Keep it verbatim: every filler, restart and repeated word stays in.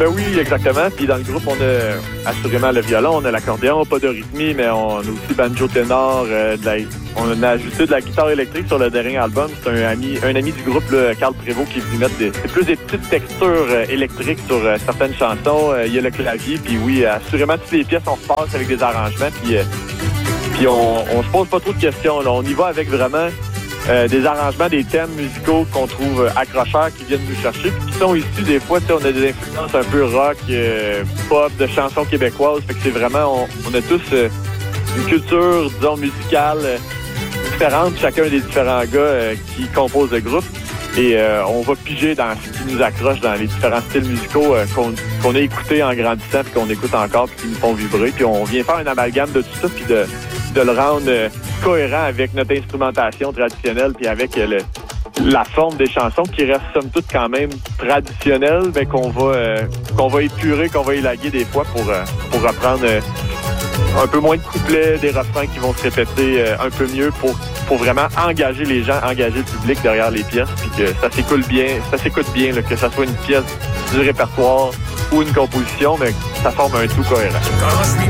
ben oui, exactement. Puis dans le groupe, on a assurément le violon, on a l'accordéon, pas de rythmie, mais on a aussi banjo ténor. Euh, de la, on a ajouté de la guitare électrique sur le dernier album. C'est un ami, un ami du groupe, là, Carl Prévost, qui est venu mettre des, c'est plus des petites textures euh, électriques sur euh, certaines chansons. Euh, il y a le clavier, puis oui, assurément toutes les pièces on repasse avec des arrangements, puis euh, puis on, on se pose pas trop de questions. Là. On y va avec vraiment euh, des arrangements, des thèmes musicaux qu'on trouve accrocheurs, qui viennent nous chercher, puis qui sont issus des fois, on a des influences un peu rock, euh, pop, de chansons québécoises. Fait que c'est vraiment, on, on a tous euh, une culture, disons, musicale euh, différente, chacun des différents gars euh, qui composent le groupe. Et euh, on va piger dans ce qui nous accroche dans les différents styles musicaux euh, qu'on, qu'on a écoutés en grandissant, puis qu'on écoute encore, puis qui nous font vibrer. Puis on vient faire un amalgame de tout ça, puis de, de le rendre euh, cohérent avec notre instrumentation traditionnelle, puis avec euh, le, la forme des chansons qui reste somme toute quand même traditionnelle, mais qu'on va euh, qu'on va épurer, qu'on va élaguer des fois pour, euh, pour reprendre euh, un peu moins de couplets, des refrains qui vont se répéter euh, un peu mieux pour pour vraiment engager les gens, engager le public derrière les pièces, puis que ça s'écoute bien, ça s'écoute bien, là, que ça soit une pièce du répertoire ou une composition, mais que ça forme un tout cohérent.